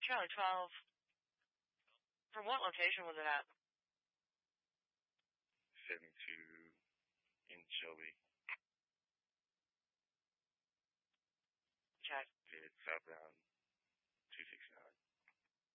Charlie 12. From what location was it at? 72 in Shelby. Okay. It's southbound 269.